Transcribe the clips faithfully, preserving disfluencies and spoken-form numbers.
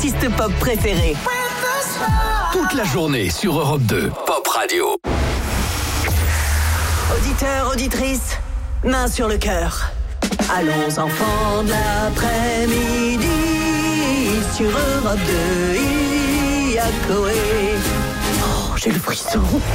artistes pop préférés. Toute la journée sur Europe deux, Pop Radio. Auditeurs, auditrices, main sur le cœur. Allons enfants de l'après-midi. Sur Europe deux, il y a Coé. Oh, j'ai le frisson.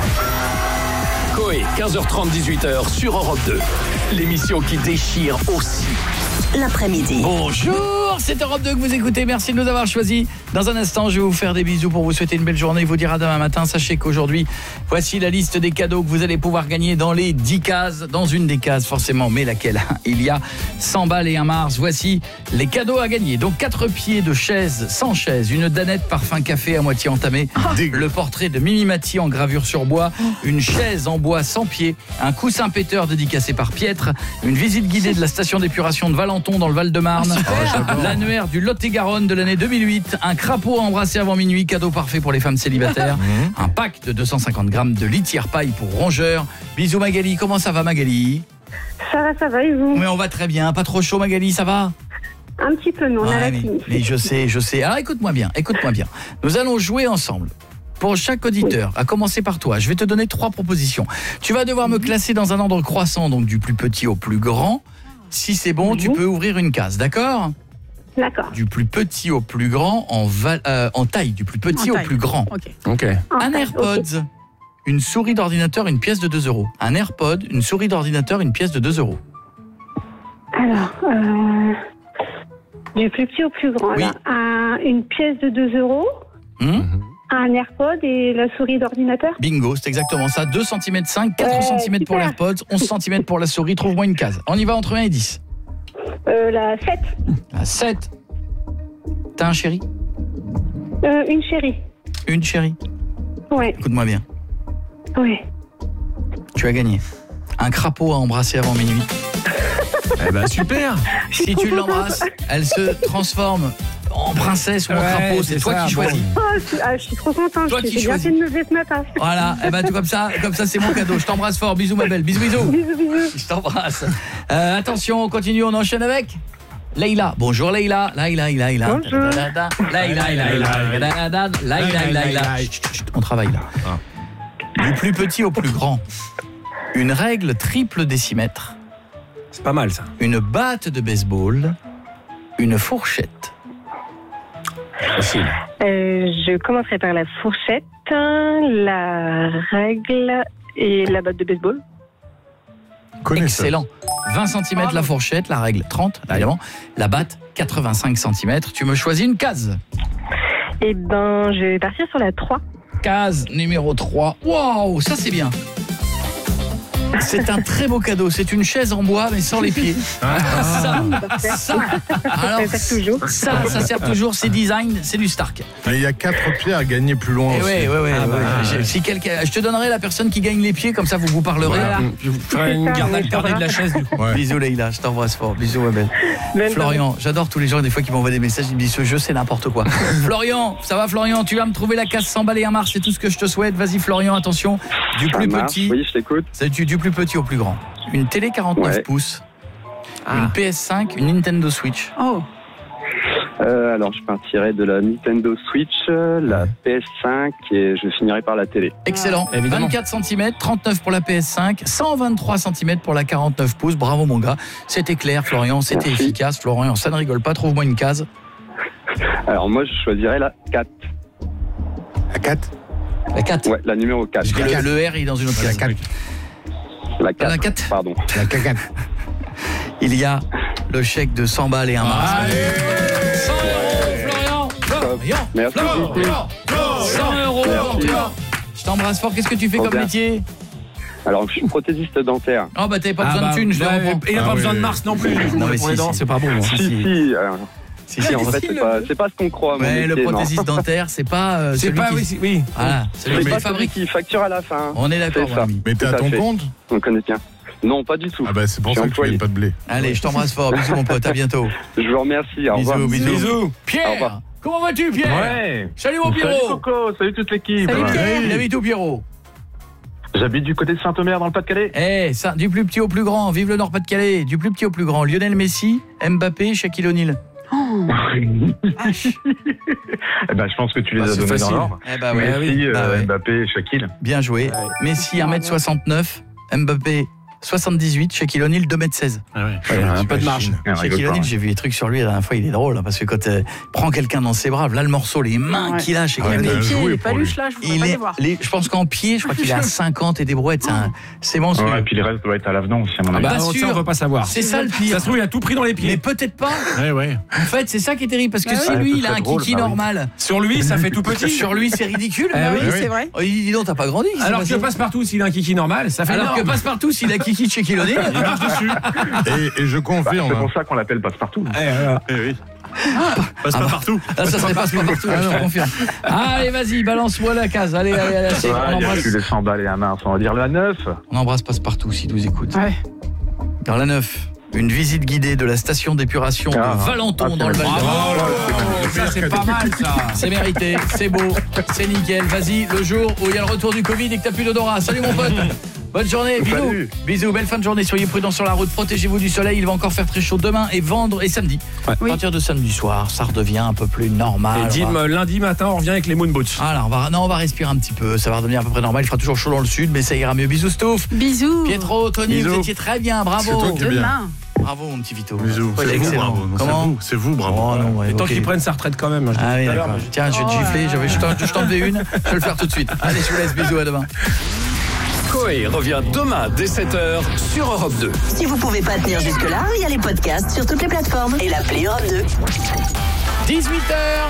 Coé, quinze heures trente, dix-huit heures sur Europe deux. L'émission qui déchire aussi l'après-midi. Bonjour, c'est Europe deux que vous écoutez. Merci de nous avoir choisis. Dans un instant, je vais vous faire des bisous pour vous souhaiter une belle journée. Vous dire à demain matin. Sachez qu'aujourd'hui, voici la liste des cadeaux que vous allez pouvoir gagner dans les dix cases. Dans une des cases, forcément, mais laquelle? Il y a cent balles et un Mars. Voici les cadeaux à gagner. Donc, quatre pieds de chaise sans chaise, une danette parfum café à moitié entamée, oh. le portrait de Mimi Mati en gravure sur bois, une chaise en bois sans pied, un coussin péteur dédicacé par Pietre, une visite guidée de la station d'épuration de Valenton dans le Val-de-Marne, oh, l'annuaire du Lot-et-Garonne de l'année deux mille huit, un crapaud à embrasser avant minuit, cadeau parfait pour les femmes célibataires, un pack de deux cent cinquante grammes de litière paille pour rongeurs. Bisous Magali, comment ça va Magali? Ça va, ça va et vous? Mais on va très bien, pas trop chaud Magali, ça va? Un petit peu, non, on ouais, a la mais, clim. mais je sais, je sais. Alors écoute-moi bien, écoute-moi bien. Nous allons jouer ensemble. Pour chaque auditeur, à commencer par toi, je vais te donner trois propositions. Tu vas devoir me classer dans un ordre croissant, donc du plus petit au plus grand. Si c'est bon, mmh. tu peux ouvrir une case, d'accord? D'accord. Du plus petit au plus grand en, val, euh, en taille, du plus petit au plus grand. Ok. okay. En Un taille, AirPods, okay. une souris d'ordinateur, une pièce de deux euros. Un AirPod, une souris d'ordinateur, une pièce de deux euros. Alors, euh, du plus petit au plus grand. Oui. Alors, un, une pièce de deux euros. Mmh. Un AirPod et la souris d'ordinateur. Bingo, c'est exactement ça. deux centimètres cinq, quatre centimètres pour l'AirPods, onze centimètres pour la souris. Trouve-moi une case. On y va entre un et dix. Euh, la sept. La sept. T'as un chéri? euh, Une chérie. Une chérie? Ouais. Écoute-moi bien. Ouais. Tu as gagné. Un crapaud à embrasser avant minuit. Eh ben super. Si tu l'embrasses, elle se transforme en princesse ou en ouais, crapaud, c'est, c'est toi ça, qui choisis. Oh, je, ah, je suis trop contente. Toi j'ai qui bien choisis. fait de me lever ce matin. Voilà, et ben tout comme ça, comme ça c'est mon cadeau. Je t'embrasse fort. Bisous ma belle. Bisous bisous. Bisous bisous. Je t'embrasse. Euh, attention, on continue, on enchaîne avec Leïla. Bonjour Leïla. Leïla, Leïla, Leïla. Bonjour. Leïla, Leïla, Leïla. Leïla, Leïla. On travaille là. Du plus petit au plus grand. Une règle triple décimètre. C'est pas mal ça. Une batte de baseball. Une fourchette. Facile. Euh, je commencerai par la fourchette, la règle et la batte de baseball. Excellent. vingt centimètres la fourchette, la règle trente, évidemment. La batte, quatre-vingt-cinq centimètres. Tu me choisis une case. Eh ben, je vais partir sur la trois. Case numéro trois. Waouh, ça c'est bien. C'est un très beau cadeau. C'est une chaise en bois, mais sans les pieds. Ah. Ça, ça, alors, ça sert toujours. Ça, ça sert toujours. C'est design, c'est du Stark. Il y a quatre pieds à gagner plus loin et aussi. Ouais, ouais, ouais, ah, ouais. bah, je, si quelqu'un, je te donnerai la personne qui gagne les pieds, comme ça vous vous parlerez. Voilà. Je vous ferai une garde alternée de la chaise. Du coup. Ouais. Bisous Leïla, je t'embrasse fort. Bisous ma belle. Même Florian, temps. J'adore tous les gens des fois qui m'envoient des messages, ils me disent ce jeu c'est n'importe quoi. Florian, ça va Florian? Tu vas me trouver la case cent balles et un Mars, c'est tout ce que je te souhaite. Vas-y Florian, attention. Du plus marche, petit. Oui, je t'écoute. C'est du, du plus petit au plus grand. Une télé quarante-neuf ouais. pouces, ah. une P S cinq, une Nintendo Switch. Oh. Euh, alors, je partirai de la Nintendo Switch, la ouais. P S cinq et je finirai par la télé. Excellent. Ah, vingt-quatre centimètres, trente-neuf pour la P S cinq, cent vingt-trois centimètres pour la quarante-neuf pouces. Bravo mon gars. C'était clair, Florian. C'était Merci. efficace. Florian, ça ne rigole pas. Trouve-moi une case. Alors, moi, je choisirais la quatre. La quatre? La quatre? Ouais, la numéro quatre. Parce que le, le R est dans une autre case. La quatre. La quatre. La quatre. Pardon. La quatre. Il y a le chèque de cent balles et un Mars. cent euros, Florian. Florian. Merci. Florian. cent euros pour toi. Je t'embrasse fort. Qu'est-ce que tu fais comme métier? Alors, je suis prothésiste dentaire. Oh, bah, t'avais pas ah besoin bah, de thunes, je ouais, te Il n'a ah pas oui. besoin de Mars non plus. Non, mais pour si, les dents, si. c'est pas bon. Hein. Si, si. si euh... Si, si, en fait, c'est pas, c'est pas ce qu'on croit. Mais mon métier, le prothésiste dentaire, c'est pas euh, c'est celui pas, qui... oui, c'est, oui. Voilà, c'est celui qui pas fabrique. celui qui facture à la fin. On est d'accord, c'est mon ça. ami. Mais t'es Tout à à ton fait. compte? On connaît bien. Non, pas du tout. Ah bah c'est pour Je ça suis que tu employé. gagnes pas de blé. Allez, je t'embrasse fort. Bisous, mon pote. À bientôt. Je vous remercie. Au revoir. Bisous, bisous. Bisous. Pierre, Au revoir. comment vas-tu, Pierre? Ouais. Salut, mon Pierrot. Salut Coco, salut toute l'équipe. Salut, Ouais. Pierre. Il habite où, Pierrot? J'habite du côté de Saint-Omer dans le Pas-de-Calais. Eh, ça, du plus petit au plus grand. Vive le Nord-Pas-de-Calais. Du plus petit au plus grand. Lionel Messi, Mbappé, Shaquille O'Neal. Eh ben, je pense que tu les Bah, as c'est donnés facile. dans l'ordre. Eh bah ouais, Messi, oui. euh, Bah ouais. Mbappé et Shaquille. Bien joué. Messi un mètre soixante-neuf, Mbappé soixante-dix-huit, Shaquille O'Neal deux mètres seize. Ah ouais. Ouais, un peu de marge. Ah, Shaquille rigole pas, O'Neal, ouais. j'ai vu des trucs sur lui la dernière fois, il est drôle hein, parce que quand euh, il prend quelqu'un dans ses bras, là le morceau, les mains Ouais. qu'il a, Shaquille Ouais, Mais O'Neal, les pieds, joué les pour paluches là, je voudrais il pas est, les voir. les- je pense qu'en pied, je crois qu'il est à cinquante et des brouettes, c'est, un- c'est monstrueux. Ouais, et puis le reste doit être à l'avenant aussi, à mon Ah avis. bah, Pas ça, sûr. on veut pas savoir. C'est ça le Ça pire. se trouve, il a tout pris dans les Mais pieds. peut-être pas. Ouais, ouais. En fait, c'est ça qui est terrible parce que Bah si ouais, lui, ce il a serait un drôle, kiki bah oui. normal, Sur lui, ça fait tout petit. sur lui, c'est ridicule. Ah Oui, oui. c'est vrai. Oh, il dit non, t'as pas grandi. qu'est-ce qui Alors s'est que passé Passepartout, s'il a un kiki normal, ça fait Alors que énorme. Passepartout, s'il a kiki de Shaquille O'Neal, Il marche dessus. Et, et je Bah, confirme. c'est hein. pour ça qu'on l'appelle passe-partout. Eh, voilà. Passe pas partout. là, ça serait Passepartout, je te confirme. Allez, vas-y, balance-moi la case. Allez, allez, allez, c'est- Ouais, on il y a embrasse. plus les cent balles et un mince. On va dire la neuf. On embrasse Passepartout s'il nous écoute. Ouais. Dans la neuf, une visite guidée de la station d'épuration Ah. de Valenton Ah, dans le c'est Val bon. d'Oise. Bravo, ça c'est pas mal ça. C'est mérité, c'est beau, c'est nickel. Vas-y, le jour où il y a le retour du Covid et que t'as plus d'odorat. Salut mon pote. Bonne journée, bisous. Salut. Bisous, belle fin de journée. Soyez prudents sur la route, protégez-vous du soleil. Il va encore faire très chaud demain et vendre et samedi. Ouais. À partir de samedi soir, ça redevient un peu plus normal. Et On Dim, va- lundi matin, on revient avec les moon boots. Voilà, on va, non, on va respirer un petit peu. Ça va redevenir à peu près normal. Il fera toujours chaud dans le sud, mais ça ira mieux. Bisous, Stouff. Bisous. Pietro, Tony, Bisous. vous étiez très bien. C'est Bravo. toi qui es bien. Demain. Bravo, mon petit Vito. Bisous. Ouais, C'est vous, excellent. bravo. Non, c'est Comment vous, c'est vous, bravo. Oh non, ouais, Et tant ok. qu'il prenne sa retraite quand même. Je Ah dis oui, tout à l'heure, d'accord. mais- Tiens, je vais te Oh gifler, là je vais je t'en je t'en fais une, je vais le faire tout de suite. Allez, je vous laisse, bisous, à demain. Coé revient demain dès sept heures sur Europe deux. Si vous pouvez pas tenir jusque-là, il y a les podcasts sur toutes les plateformes et l'appli Europe deux. dix-huit heures.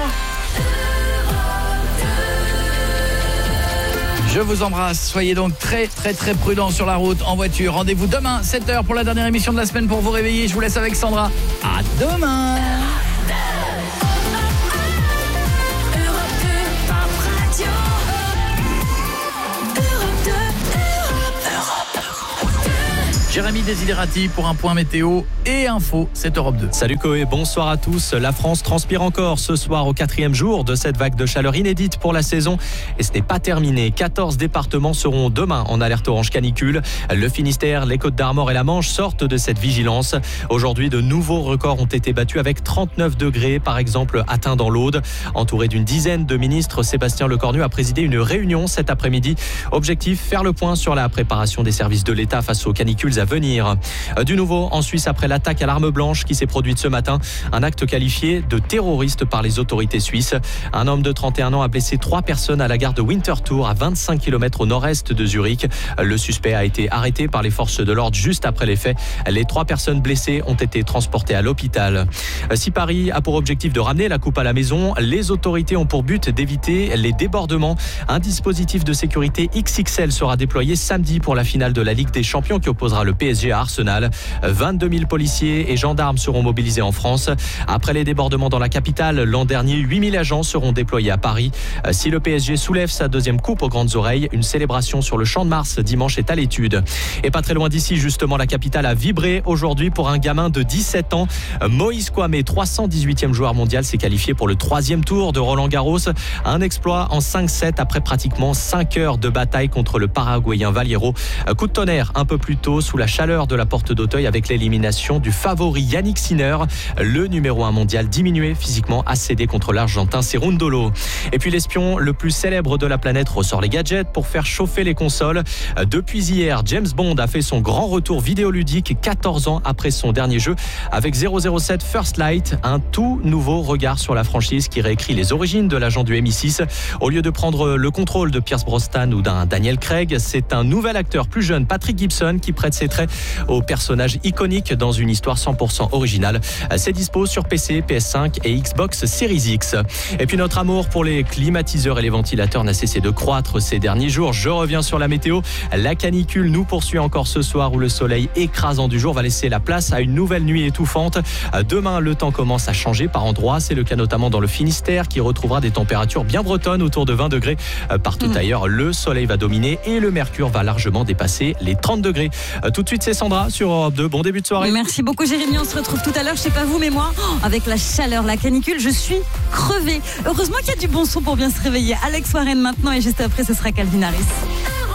Je vous embrasse, soyez donc très très très prudents sur la route, en voiture. Rendez-vous demain, sept heures pour la dernière émission de la semaine pour vous réveiller. Je vous laisse avec Sandra. À demain. Jérémy Desiderati pour un point météo et info, c'est Europe deux. Salut Coé, bonsoir à tous. La France transpire encore ce soir au quatrième jour de cette vague de chaleur inédite pour la saison. Et ce n'est pas terminé. quatorze départements seront demain en alerte orange canicule. Le Finistère, les Côtes-d'Armor et la Manche sortent de cette vigilance. Aujourd'hui, de nouveaux records ont été battus avec trente-neuf degrés, par exemple, atteints dans l'Aude. Entouré d'une dizaine de ministres, Sébastien Lecornu a présidé une réunion cet après-midi. Objectif, faire le point sur la préparation des services de l'État face aux canicules à venir. Du nouveau en Suisse après l'attaque à l'arme blanche qui s'est produite ce matin. Un acte qualifié de terroriste par les autorités suisses. Un homme de trente et un ans a blessé trois personnes à la gare de Winterthur à vingt-cinq kilomètres au nord-est de Zurich. Le suspect a été arrêté par les forces de l'ordre juste après les faits. Les trois personnes blessées ont été transportées à l'hôpital. Si Paris a pour objectif de ramener la coupe à la maison, les autorités ont pour but d'éviter les débordements. Un dispositif de sécurité X X L sera déployé samedi pour la finale de la Ligue des Champions qui opposera le P S G à Arsenal. vingt-deux mille policiers et gendarmes seront mobilisés en France. Après les débordements dans la capitale, l'an dernier, huit mille agents seront déployés à Paris. Si le P S G soulève sa deuxième coupe aux grandes oreilles, une célébration sur le Champ de Mars dimanche est à l'étude. Et pas très loin d'ici, justement, la capitale a vibré aujourd'hui pour un gamin de dix-sept ans. Moïse Kouamé, trois cent dix-huitième joueur mondial, s'est qualifié pour le troisième tour de Roland Garros. Un exploit en cinq sept après pratiquement cinq heures de bataille contre le Paraguayen Valero. Coup de tonnerre un peu plus tôt sous la chaleur de la porte d'Auteuil avec l'élimination du favori Yannick Sinner. Le numéro un mondial diminué physiquement a cédé contre l'Argentin Cerundolo. Et puis l'espion le plus célèbre de la planète ressort les gadgets pour faire chauffer les consoles. Depuis hier, James Bond a fait son grand retour vidéoludique quatorze ans après son dernier jeu avec zéro zéro sept First Light, un tout nouveau regard sur la franchise qui réécrit les origines de l'agent du M I six. Au lieu de prendre le contrôle de Pierce Brosnan ou d'un Daniel Craig, c'est un nouvel acteur plus jeune, Patrick Gibson, qui prête ses traits au personnage iconique dans une histoire cent pour cent originale. C'est dispo sur P C, P S cinq et Xbox Series X. Et puis notre amour pour les climatiseurs et les ventilateurs n'a cessé de croître ces derniers jours. Je reviens sur la météo. La canicule nous poursuit encore ce soir où le soleil écrasant du jour va laisser la place à une nouvelle nuit étouffante. Demain, le temps commence à changer par endroits. C'est le cas notamment dans le Finistère qui retrouvera des températures bien bretonnes autour de vingt degrés. Partout mmh. ailleurs, le soleil va dominer et le mercure va largement dépasser les trente degrés. Tout de suite, c'est Sandra sur Europe deux. Bon début de soirée. Merci beaucoup Jérémy, on se retrouve tout à l'heure. Je sais pas vous, mais moi, avec la chaleur, la canicule, je suis crevée. Heureusement qu'il y a du bon son pour bien se réveiller. Alex Warren maintenant et juste après, ce sera Calvin Harris.